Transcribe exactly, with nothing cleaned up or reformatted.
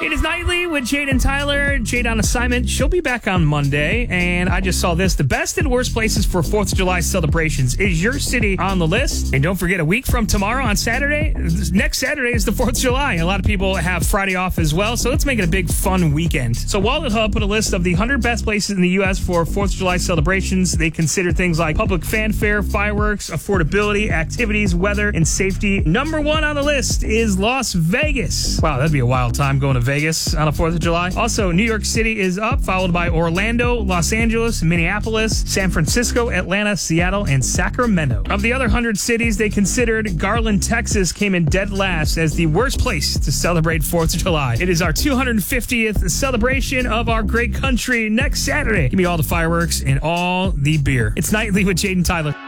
It is Nightly with Jade and Tyler. Jade on assignment. She'll be back on Monday. And I just saw this. The best and worst places for fourth of July celebrations. Is your city on the list? And don't forget, a week from tomorrow on Saturday, next Saturday is the fourth of July. A lot of people have Friday off as well. So let's make it a big, fun weekend. So Wallet Hub put a list of the one hundred best places in the U S for fourth of July celebrations. They consider things like public fanfare, fireworks, affordability, activities, weather, and safety. Number one on the list is Las Vegas. Wow, that'd be a wild time going to Vegas on the fourth of July. Also, New York City is up, followed by Orlando, Los Angeles, Minneapolis, San Francisco, Atlanta, Seattle, and Sacramento. Of the other one hundred cities they considered, Garland, Texas came in dead last as the worst place to celebrate fourth of July. It is our two hundred fiftieth celebration of our great country next Saturday. Give me all the fireworks and all the beer. It's Nightly with Jade and Tyler.